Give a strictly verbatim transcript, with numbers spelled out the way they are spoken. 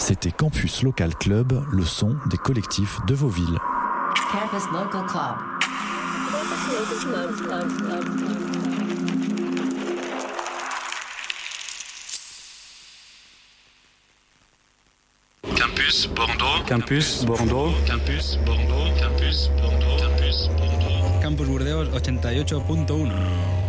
C'était Campus Local Club, le son des collectifs de vos villes. Campus Local Club. Campus Local Club, Club, Club. Campus Bordeaux. Campus Bordeaux. Campus Bordeaux. Campus Bordeaux. Campus Bordeaux. Campus Burdeos ochenta y ocho punto uno.